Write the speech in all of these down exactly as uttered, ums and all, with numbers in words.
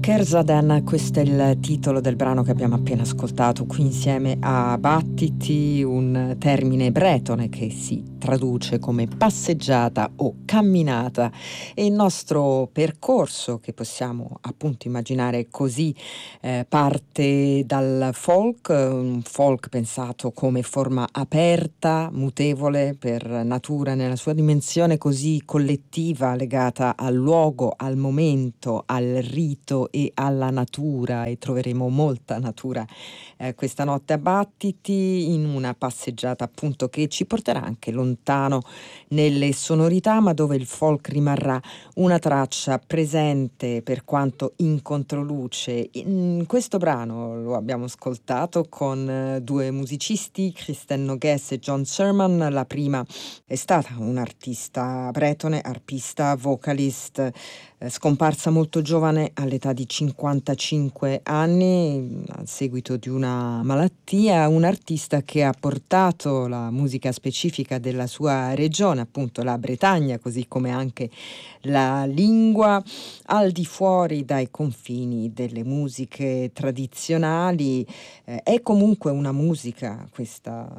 Kerzaden, questo è il titolo del brano che abbiamo appena ascoltato qui insieme a Battiti, un termine bretone che si traduce come passeggiata o camminata, e il nostro percorso, che possiamo appunto immaginare così, eh, parte dal folk, un folk pensato come forma aperta, mutevole per natura nella sua dimensione così collettiva, legata al luogo, al momento, al rito e alla natura, e troveremo molta natura eh, questa notte a Battiti, in una passeggiata appunto che ci porterà anche lontano nelle sonorità, ma dove il folk rimarrà una traccia presente per quanto in controluce. In questo brano lo abbiamo ascoltato con eh, due musicisti, Kristen Nogues e John Sermon. La prima è stata un'artista bretone, arpista, vocalist, eh, scomparsa molto giovane all'età di cinquantacinque anni a seguito di una malattia, un artista che ha portato la musica specifica della sua regione, appunto la Bretagna, così come anche la lingua, al di fuori dai confini delle musiche tradizionali. Eh, è comunque una musica, questa,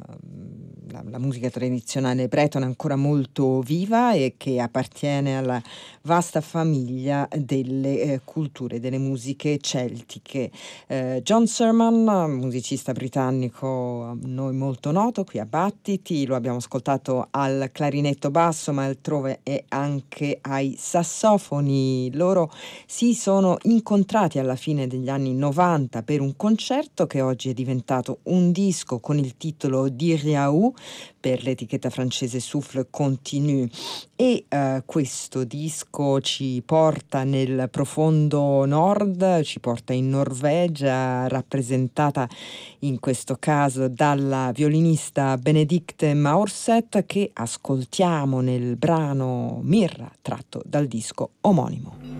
la, la musica tradizionale bretone, ancora molto viva e che appartiene alla vasta famiglia delle eh, culture, delle musiche celtiche. Eh, John Sermon, musicista britannico a noi molto noto qui a Battiti, lo abbiamo ascoltato al clarinetto basso, ma altrove è anche ai sassofoni. Loro si sono incontrati alla fine degli anni novanta per un concerto che oggi è diventato un disco con il titolo Diriaou per l'etichetta francese Souffle Continu, e uh, questo disco ci porta nel profondo nord, ci porta in Norvegia, rappresentata in questo caso dalla violinista Benedicte Maurset, che ascoltiamo nel brano Mirra, tratto dal disco omonimo.